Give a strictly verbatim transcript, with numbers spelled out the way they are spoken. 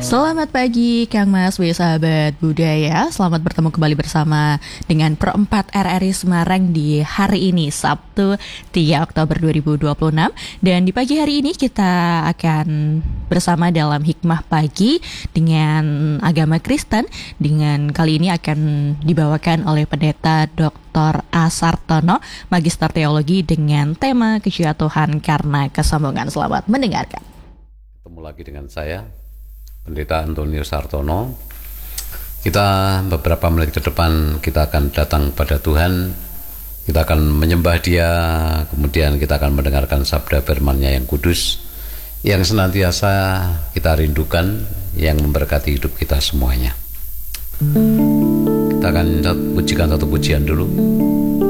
Selamat pagi Kang Mas, W sahabat budaya. Selamat bertemu kembali bersama dengan Perempat R R I Semarang di hari ini, Sabtu tiga Oktober dua ribu dua puluh enam. Dan di pagi hari ini kita akan bersama dalam Hikmah Pagi dengan agama Kristen. Dengan kali ini akan dibawakan oleh Pendeta Doktor A. Sartono, Magister Teologi, dengan tema kejatuhan karena kesombongan. Selamat mendengarkan. Ketemu lagi dengan saya, Pendeta Antonius Sartono. Kita beberapa menit ke depan kita akan datang pada Tuhan. Kita akan menyembah Dia, kemudian kita akan mendengarkan sabda firman-Nya yang kudus, yang senantiasa kita rindukan, yang memberkati hidup kita semuanya. Kita akan pujikan satu pujian dulu.